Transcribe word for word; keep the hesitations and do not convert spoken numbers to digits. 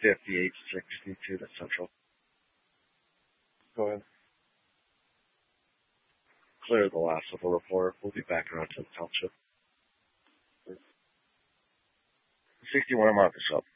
fifty-eight sixty-two to Central. Go ahead. Clear the last of the report. We'll be back around to the township. sixty-one, mark us up.